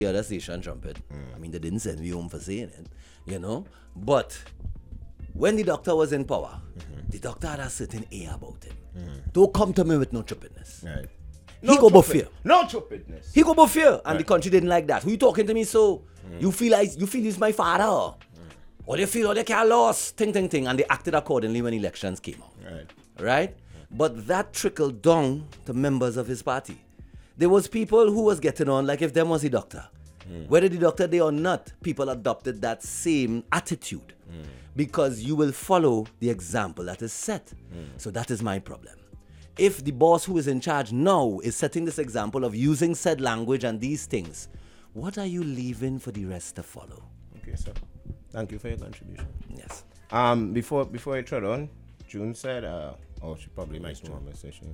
the other station trumpet. I mean, they didn't send me home for saying it, you know. But when the doctor was in power, the doctor had a certain air about him. Don't come to me with no stupidness. Right. He go about fear. No stupidness. He go about fear, and the country didn't like that. Who you talking to me so? You feel he's my father, or they feel they can't lose, ting, and they acted accordingly when elections came out. Right? But that trickled down to members of his party. There was people who was getting on like if them was the doctor. Whether the doctor there or not, people adopted that same attitude because you will follow the example that is set. So that is my problem. If the boss who is in charge now is setting this example of using said language and these things, what are you leaving for the rest to follow? Okay, sir. Thank you for your contribution. Yes. Before I tread on, June said, she probably might know my session.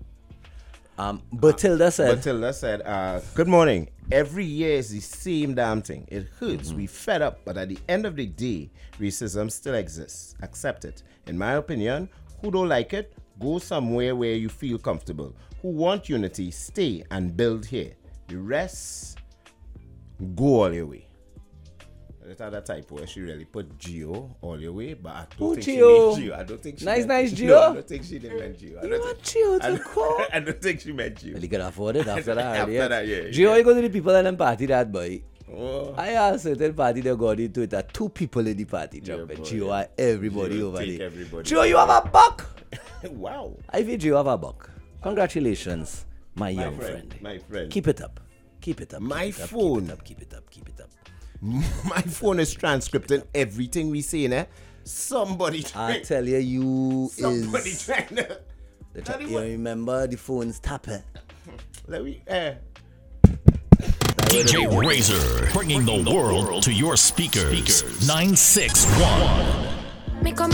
Batilda said, good morning. Every year is the same damn thing. It hurts. We fed up, but at the end of the day, racism still exists. Accept it. In my opinion, who don't like it, go somewhere where you feel comfortable. Who want unity, stay and build here. The rest, go all your way. That's other type where she really put Geo all your way, but I don't think she meant Geo. I don't think she nice Geo. No, I don't think she didn't meant Geo. I don't think she meant Geo. Well, you can afford it after that. After that, yeah. Geo, you go to the people in the party that boy. Oh. I asked certain party they got into it. There are 2 people in the party. Geo are everybody Geo over take there. everybody. Geo, you have a buck. Wow. I feel Geo have a buck. Congratulations, my young friend. My friend. Keep it up. Keep it up. My phone. Keep it up. My phone is transcripting everything we say, né? Somebody I tell you, somebody trying to. You remember the phone's tapper. Let me. DJ Razor, bringing the world to your speakers. 961.